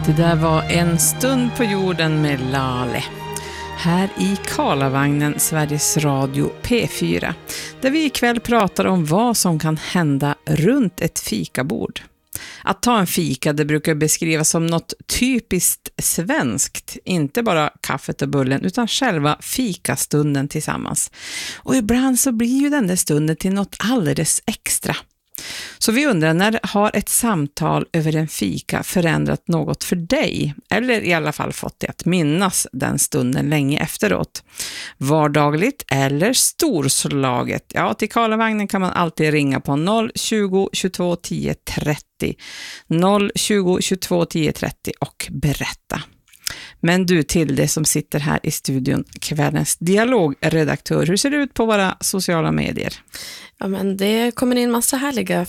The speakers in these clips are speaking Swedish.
Det där var En stund på jorden med Lale. Här i Karlavagnen, Sveriges Radio P4. Där vi ikväll pratar om vad som kan hända runt ett fikabord. Att ta en fika, det brukar beskrivas som något typiskt svenskt. Inte bara kaffet och bullen utan själva fikastunden tillsammans. Och ibland så blir ju den där stunden till något alldeles extra. Så vi undrar, när har ett samtal över en fika förändrat något för dig? Eller i alla fall fått dig att minnas den stunden länge efteråt. Vardagligt eller storslaget? Ja, till Karlavagnen kan man alltid ringa på 020 22 10 30. 020 22 10 30 och berätta. Men du, till det som sitter här i studion, kvällens dialogredaktör, hur ser det ut på våra sociala medier? Ja, men det kommer in massa härliga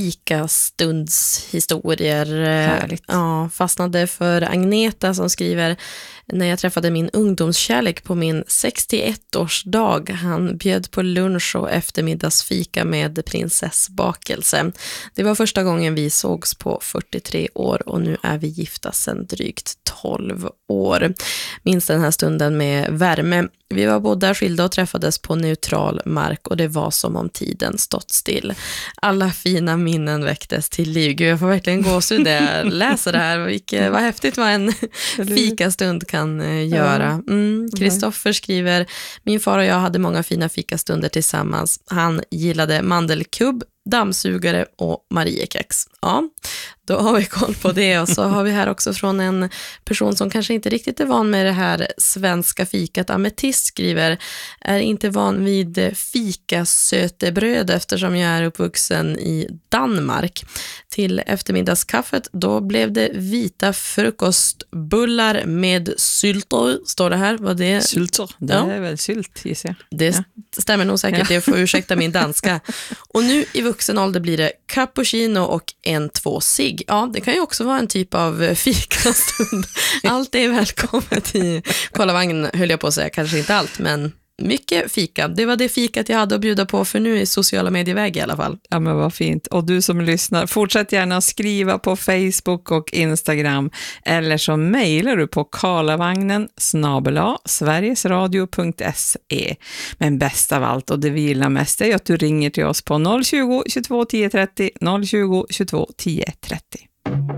fikastundshistorier. Härligt. Ja, fastnade för Agneta som skriver: när jag träffade min ungdomskärlek på min 61-årsdag. Han bjöd på lunch och eftermiddagsfika med prinsessbakelse. Det var första gången vi sågs på 43 år och nu är vi gifta sedan drygt 12 år. Minns den här stunden med värme. Vi var båda skilda och träffades på neutral mark och det var som om tiden stått still. Alla fina minnen väcktes till liv. Gud, jag får verkligen gåshud när jag läser det här. Vad häftigt vad en fikastund kan göra. Kristoffer skriver: min far och jag hade många fina fikastunder tillsammans. Han gillade mandelkubb, dammsugare och Mariekex. Ja, då har vi koll på det. Och så har vi här också från en person som kanske inte riktigt är van med det här svenska fikat. Ametist skriver: är inte van vid fikasötebröd eftersom jag är uppvuxen i Danmark. Till eftermiddagskaffet då blev det vita frukostbullar med syltor, står det här. Vad det är? Syltor, det är väl sylt, gissar jag. Det stämmer nog säkert, jag får ursäkta min danska. Och nu i vuxen ålder blir det cappuccino och 1-2 cigg. Ja, det kan ju också vara en typ av fikastund. Allt är välkommet i Karlavagnen, höll jag på att säga. Kanske inte allt, men mycket fika. Det var det fikat jag hade att bjuda på för nu i sociala medieväg i alla fall. Ja, men vad fint. Och du som lyssnar, fortsätt gärna skriva på Facebook och Instagram. Eller så mejlar du på karlavagnen@sverigesradio.se. Men bäst av allt och det vi gillar mest är att du ringer till oss på 020 22 10 30. 020 22 10 30.